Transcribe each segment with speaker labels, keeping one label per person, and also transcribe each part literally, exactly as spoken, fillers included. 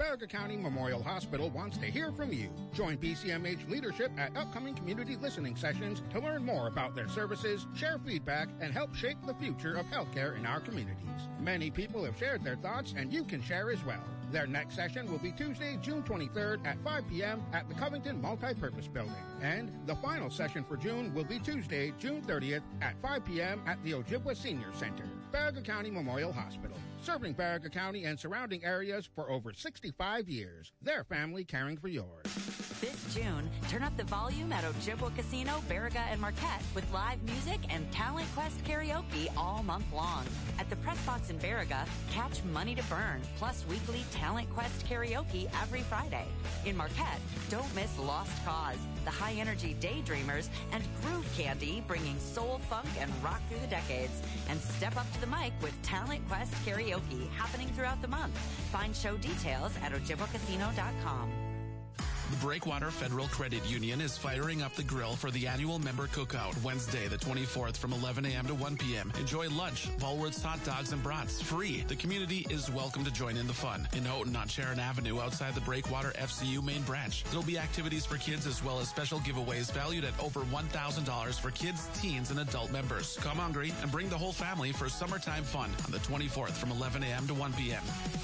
Speaker 1: Baraga County Memorial Hospital wants to hear from you. Join B C M H leadership at upcoming community listening sessions to learn more about their services, share feedback, and help shape the future of healthcare in our communities. Many people have shared their thoughts, and you can share as well. Their next session will be Tuesday, June twenty-third at five p.m. at the Covington Multipurpose Building. And the final session for June will be Tuesday, June thirtieth at five p.m. at the Ojibwa Senior Center. Baraga County Memorial Hospital, serving Baraga County and surrounding areas for over sixty-five years. Their family caring for yours.
Speaker 2: This June, turn up the volume at Ojibwa Casino, Baraga, and Marquette with live music and Talent Quest karaoke all month long. At the Press Box in Baraga, catch Money to Burn, plus weekly Talent Quest karaoke every Friday. In Marquette, don't miss Lost Cause, the high-energy Daydreamers, and Groove Candy, bringing soul, funk, and rock through the decades. And step up to the mic with Talent Quest karaoke happening throughout the month. Find show details at ojibwa casino dot com.
Speaker 3: The Breakwater Federal Credit Union is firing up the grill for the annual member cookout Wednesday, the twenty-fourth from eleven a.m. to one p.m. Enjoy lunch, Volworth's hot dogs and brats, free. The community is welcome to join in the fun. In Houghton on Sharon Avenue outside the Breakwater F C U main branch. There'll be activities for kids as well as special giveaways valued at over one thousand dollars for kids, teens, and adult members. Come hungry and bring the whole family for summertime fun on the twenty-fourth from eleven a.m. to one p.m.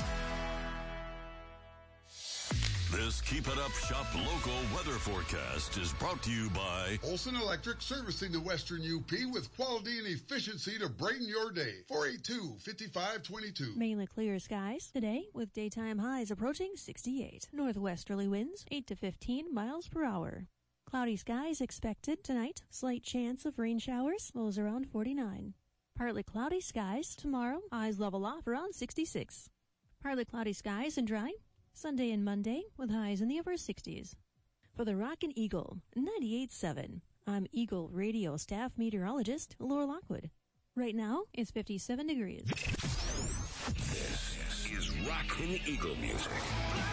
Speaker 4: This Keep It Up Shop local weather forecast is brought to you by
Speaker 5: Olson Electric, servicing the Western U P with quality and efficiency to brighten your day. four eight two, five five two two.
Speaker 6: Mainly clear skies today with daytime highs approaching sixty-eight. Northwesterly winds eight to fifteen miles per hour. Cloudy skies expected tonight. Slight chance of rain showers. Lows around forty-nine. Partly cloudy skies tomorrow. Highs level off around sixty-six. Partly cloudy skies and dry Sunday and Monday with highs in the upper sixties. For the Rockin' Eagle ninety-eight point seven, I'm Eagle Radio staff meteorologist Laura Lockwood. Right now, it's fifty-seven degrees.
Speaker 4: This is Rockin' Eagle music.